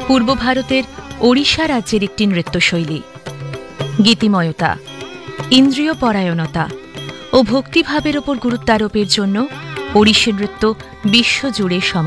পূর্ব ভারতের ওড়িশা রাজ্যের একটি নৃত্যশৈলী। গীতিময়তা, ইন্দ্রিয় পরায়ণতা ও ভক্তিভাবের ওপর গুরুত্বারোপের জন্য ওড়িশি নৃত্য বিশ্বজুড়ে